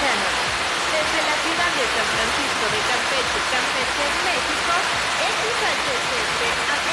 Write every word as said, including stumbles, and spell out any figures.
mexicanos. Desde la ciudad de San Francisco de Campeche, Campeche, México, X H C